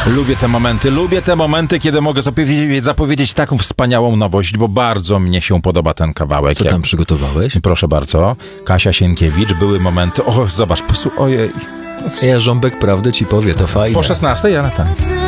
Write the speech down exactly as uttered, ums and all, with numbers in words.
Lubię te momenty, lubię te momenty, kiedy mogę zapowiedzieć, zapowiedzieć taką wspaniałą nowość, bo bardzo mnie się podoba ten kawałek. Co tam przygotowałeś? Proszę bardzo, Kasia Sienkiewicz, były momenty, o zobacz, posłu- ojej. Ja Rząbek prawdę ci powie, to fajnie. Po szesnastej, ale tak.